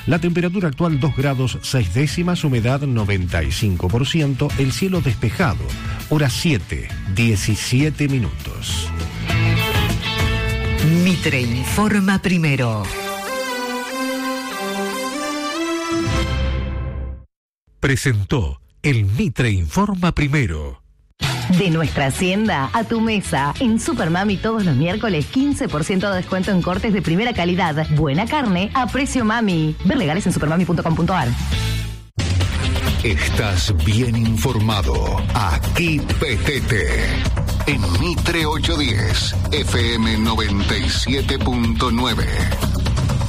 La temperatura actual 2 grados 6 décimas, humedad 95%, el cielo despejado. Hora 7, 17 minutos. Mitre informa primero. Presentó el Mitre informa primero. De nuestra hacienda a tu mesa. En Supermami todos los miércoles 15% de descuento en cortes de primera calidad. Buena carne a precio mami. Ver legales en supermami.com.ar. Estás bien informado. Aquí PTT. En Mitre 810, FM 97.9.